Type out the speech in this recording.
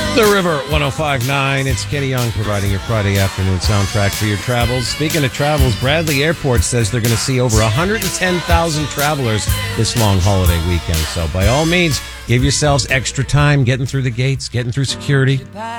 The River 105.9. It's Kenny Young providing your Friday afternoon soundtrack for your travels. Speaking of travels, Bradley Airport says they're going to see over 110,000 travelers this long holiday weekend. So by all means, give yourselves extra time getting through the gates, getting through security.